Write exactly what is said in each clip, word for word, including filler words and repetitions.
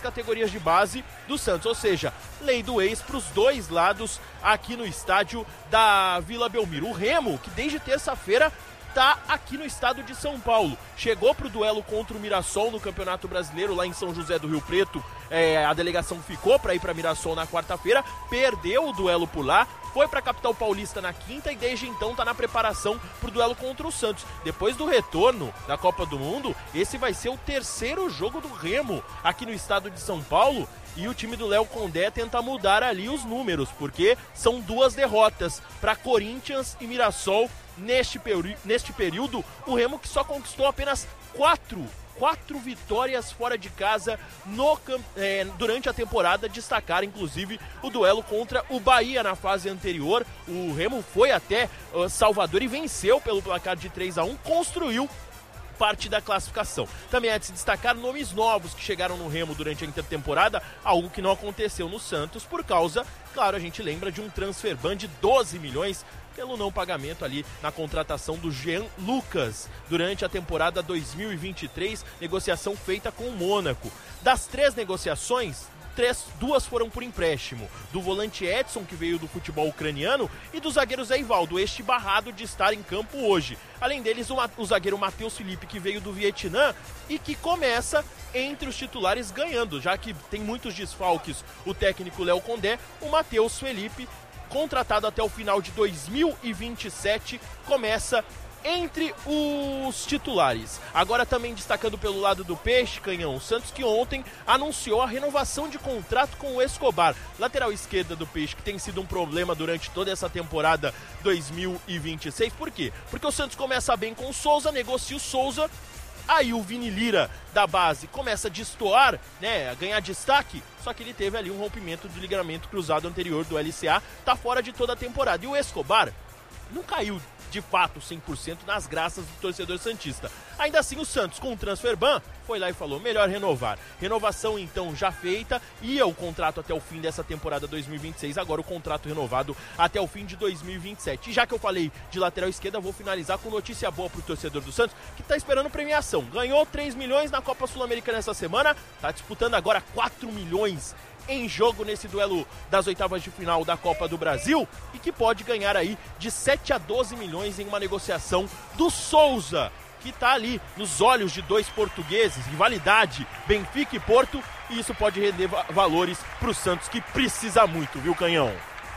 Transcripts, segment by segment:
categorias de base do Santos, ou seja, lei do ex para os dois lados aqui no estádio da Vila Belmiro. O Remo, que desde terça-feira está aqui no estado de São Paulo, chegou para o duelo contra o Mirassol no Campeonato Brasileiro lá em São José do Rio Preto. É, a delegação ficou para ir para Mirassol na quarta-feira, perdeu o duelo por lá, foi para a capital paulista na quinta e desde então está na preparação para o duelo contra o Santos. Depois do retorno da Copa do Mundo, esse vai ser o terceiro jogo do Remo aqui no estado de São Paulo. E o time do Léo Condé tenta mudar ali os números, porque são duas derrotas para Corinthians e Mirassol neste, peri- neste período. O Remo que só conquistou apenas quatro, quatro vitórias fora de casa no, é, durante a temporada. Destacar, inclusive, o duelo contra o Bahia na fase anterior. O Remo foi até uh, Salvador e venceu pelo placar de três a um, construiu parte da classificação. Também é de se destacar nomes novos que chegaram no Remo durante a intertemporada, algo que não aconteceu no Santos por causa, claro, a gente lembra de um transfer ban de doze milhões pelo não pagamento ali na contratação do Jean Lucas durante a temporada dois mil e vinte e três, negociação feita com o Mônaco. Das três negociações, Três, duas foram por empréstimo, do volante Edson, que veio do futebol ucraniano, e do zagueiro Zé Ivaldo, este barrado de estar em campo hoje. Além deles, o, o zagueiro Matheus Felipe, que veio do Vietnã e que começa entre os titulares ganhando, já que tem muitos desfalques o técnico Léo Condé. O Matheus Felipe, contratado até o final de dois mil e vinte e sete, começa entre os titulares. Agora também destacando pelo lado do Peixe, Canhão, o Santos que ontem anunciou a renovação de contrato com o Escobar, lateral esquerda do Peixe, que tem sido um problema durante toda essa temporada dois mil e vinte e seis. Por quê? Porque o Santos começa bem com o Souza, negocia o Souza, aí o Vini Lira da base começa a destoar, né, a ganhar destaque, só que ele teve ali um rompimento de ligamento cruzado anterior do L C A, tá fora de toda a temporada. E o Escobar não caiu de fato cem por cento nas graças do torcedor santista. Ainda assim, o Santos, com o transfer ban, foi lá e falou, melhor renovar. Renovação, então, já feita, ia o contrato até o fim dessa temporada dois mil e vinte e seis, agora o contrato renovado até o fim de dois mil e vinte e sete. E já que eu falei de lateral esquerda, vou finalizar com notícia boa pro torcedor do Santos, que tá esperando premiação. Ganhou três milhões na Copa Sul-Americana essa semana, tá disputando agora quatro milhões em jogo nesse duelo das oitavas de final da Copa do Brasil, e que pode ganhar aí de sete a doze milhões em uma negociação do Souza, que tá ali nos olhos de dois portugueses, rivalidade Benfica e Porto, e isso pode render va- valores pro Santos, que precisa muito, viu, Canhão?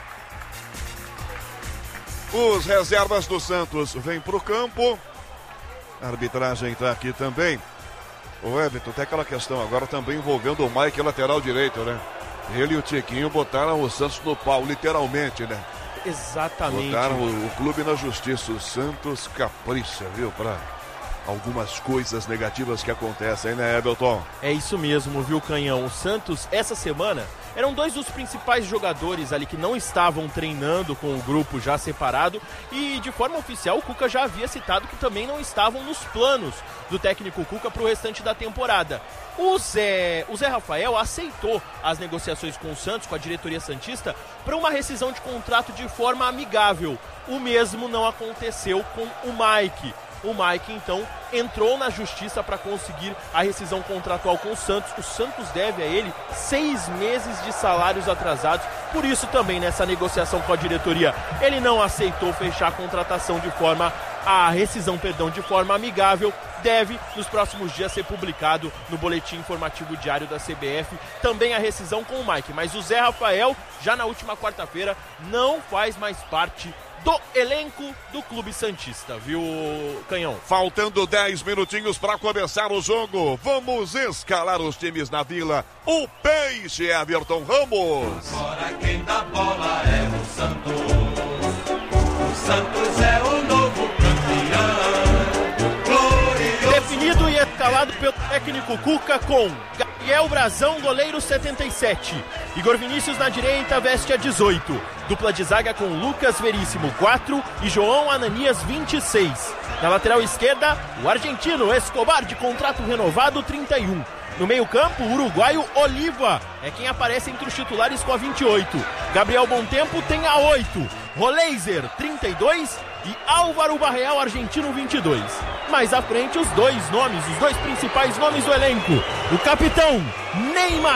Os reservas do Santos vêm pro campo, a arbitragem tá aqui também. O Everton, tem aquela questão agora também envolvendo o Mike, lateral direito, né? Ele e o Tiquinho botaram o Santos no pau, literalmente, né? Exatamente. Botaram o, o clube na justiça. O Santos capricha, viu? Pra algumas coisas negativas que acontecem, né, Everton? É isso mesmo, viu, Canhão? O Santos, essa semana, eram dois dos principais jogadores ali que não estavam treinando com o grupo já separado, e de forma oficial o Cuca já havia citado que também não estavam nos planos do técnico Cuca para o restante da temporada. O Zé, o Zé Rafael aceitou as negociações com o Santos, com a diretoria santista, para uma rescisão de contrato de forma amigável. O mesmo não aconteceu com o Mike. O Mike, então, entrou na justiça para conseguir a rescisão contratual com o Santos. O Santos deve a ele seis meses de salários atrasados. Por isso também, nessa negociação com a diretoria, ele não aceitou fechar a contratação de forma... a rescisão, perdão, de forma amigável. Deve, nos próximos dias, ser publicado no boletim informativo diário da C B F também a rescisão com o Mike. Mas o Zé Rafael, já na última quarta-feira, não faz mais parte do elenco do Clube Santista, viu, Canhão? Faltando dez minutinhos para começar o jogo. Vamos escalar os times na Vila. O Peixe, Everton Ramos. Agora quem dá bola é o Santos. O Santos é o novo campeão. Glorioso. Definido e escalado pelo técnico Cuca com Gabriel Brazão, goleiro setenta e sete. Igor Vinícius na direita, veste a dezoito. Dupla de zaga com Lucas Veríssimo, quatro, e João Ananias, vinte e seis. Na lateral esquerda, o argentino Escobar, de contrato renovado, trinta e um. No meio-campo, o uruguaio Oliva é quem aparece entre os titulares com a vinte e oito. Gabriel Bontempo tem a oito. Roleiser, trinta e dois. E Álvaro Barreal, argentino, vinte e dois. Mais à frente, os dois nomes, os dois principais nomes do elenco. O capitão Neymar.